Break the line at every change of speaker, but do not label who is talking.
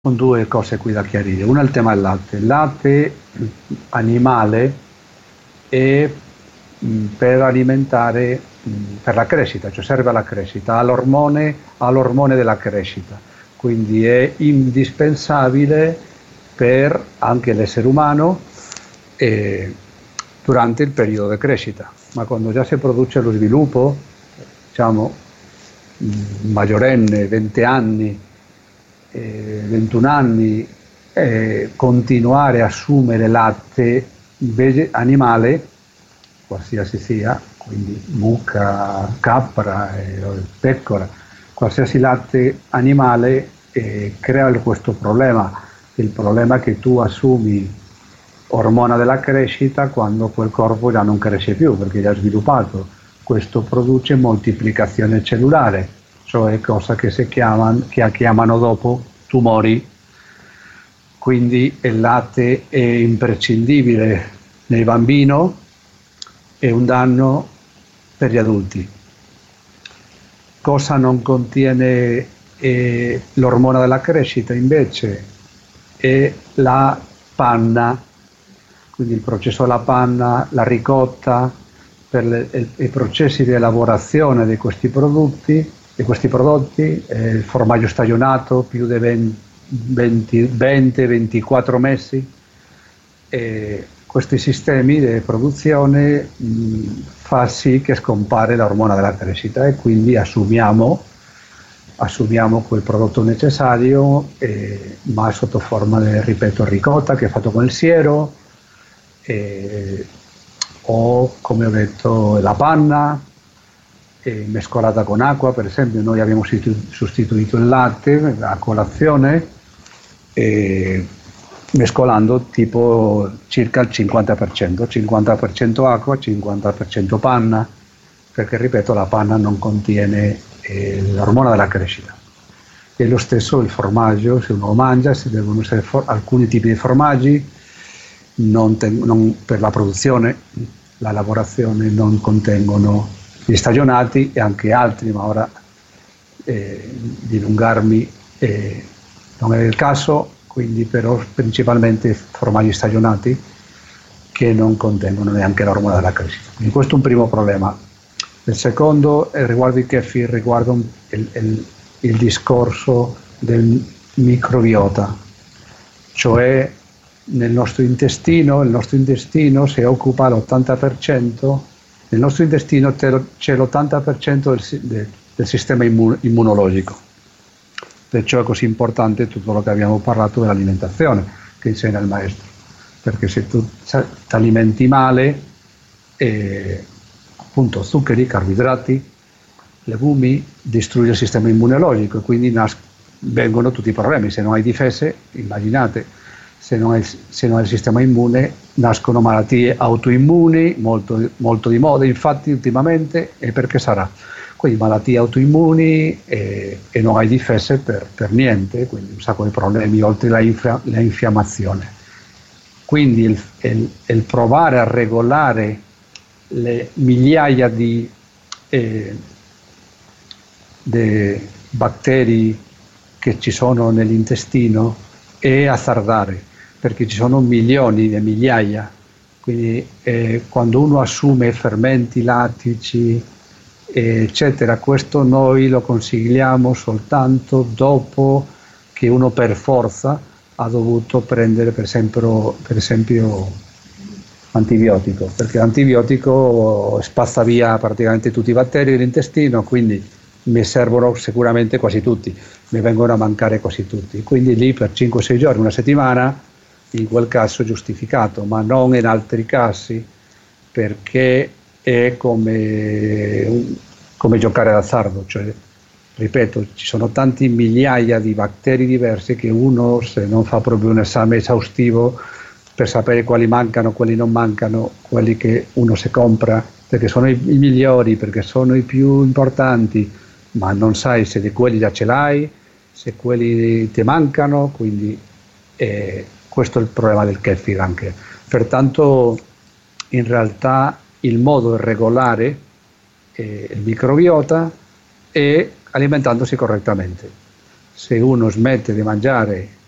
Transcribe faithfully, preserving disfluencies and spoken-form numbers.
Con due cose qui da chiarire. Una è il tema del latte. Il latte animale è mh, per alimentare, mh, per la crescita, cioè serve alla crescita, ha l'ormone, ha l'ormone della crescita, quindi è indispensabile per anche l'essere umano eh, durante il periodo di crescita. Ma quando già si produce lo sviluppo, diciamo, mh, maggiorenne, venti anni, Eh, ventuno anni, eh, continuare a assumere latte invece animale, qualsiasi sia, quindi mucca, capra, eh, pecora, qualsiasi latte animale eh, crea questo problema, il problema è che tu assumi ormone della crescita quando quel corpo già non cresce più perché già è sviluppato. Questo produce moltiplicazione cellulare, cioè cosa che si chiamano, che chiamano dopo tumori. Quindi il latte è imprescindibile nel bambino, è un danno per gli adulti. Cosa non contiene eh, l'ormone della crescita invece? È la panna, quindi il processo della panna, la ricotta, per le, il, i processi di lavorazione di questi prodotti, di questi prodotti, eh, il formaggio stagionato più di venti ventiquattro mesi, eh, questi sistemi di produzione mh, fa sì che scompare l'ormone della crescita e quindi assumiamo, assumiamo quel prodotto necessario, eh, ma sotto forma di, ripeto, ricotta che è fatto con il siero, eh, o come ho detto la panna, eh, mescolata con acqua. Per esempio noi abbiamo sostituito il latte a colazione eh, mescolando tipo circa il cinquanta per cento, cinquanta per cento acqua, cinquanta per cento panna, perché ripeto la panna non contiene eh, l'ormone della crescita. E lo stesso il formaggio, se uno lo mangia, si devono essere for- alcuni tipi di formaggi non ten- non, per la produzione, la lavorazione non contengono gli stagionati e anche altri, ma ora eh, dilungarmi eh, non è il caso, quindi però principalmente formaggi stagionati che non contengono neanche l'ormone della crescita. Quindi questo è un primo problema. Il secondo eh, riguardo il kefir, riguarda il, il, il discorso del microbiota, cioè nel nostro intestino, il nostro intestino si occupa l'ottanta per cento, nel nostro intestino c'è l'ottanta per cento del, del, del sistema immun, immunologico, perciò è così importante tutto quello che abbiamo parlato dell'alimentazione che insegna il maestro, perché se tu ti alimenti male, eh, appunto zuccheri, carboidrati, legumi, distrugge il sistema immunologico e quindi nas- vengono tutti i problemi. Se non hai difese, immaginate, se non hai, se non hai il sistema immune, nascono malattie autoimmuni, molto, molto di moda infatti ultimamente, e perché sarà? Quindi malattie autoimmuni e, e non hai difese per, per niente, quindi un sacco di problemi oltre la, infra, la infiammazione. Quindi il, il, il provare a regolare le migliaia di, eh, di batteri che ci sono nell'intestino è azzardare, perché ci sono milioni e migliaia, quindi eh, quando uno assume fermenti lattici eccetera, questo noi lo consigliamo soltanto dopo che uno per forza ha dovuto prendere per esempio, per esempio antibiotico, perché l'antibiotico spazza via praticamente tutti i batteri dell'intestino, quindi mi servono sicuramente quasi tutti, mi vengono a mancare quasi tutti, quindi lì per cinque sei giorni, una settimana, in quel caso giustificato, ma non in altri casi, perché è come, come giocare d'azzardo, cioè, ripeto, ci sono tanti migliaia di batteri diversi che uno, se non fa proprio un esame esaustivo per sapere quali mancano, quali non mancano, quelli che uno si compra, perché sono i, i migliori, perché sono i più importanti, ma non sai se di quelli già ce l'hai, se quelli ti mancano, quindi eh, questo è il problema del kefir anche. Pertanto in realtà il modo è regolare eh, il microbiota e alimentandosi correttamente. Se uno smette di mangiare